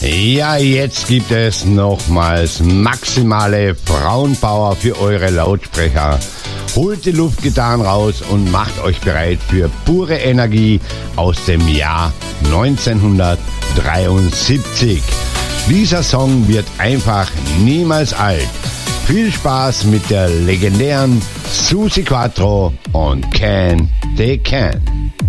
Ja, jetzt gibt es nochmals maximale Frauenpower für eure Lautsprecher. Holt die Luftgitarren raus und macht euch bereit für pure Energie aus dem Jahr 1973. Dieser Song wird einfach niemals alt. Viel Spaß mit der legendären Suzi Quatro und Can They Can.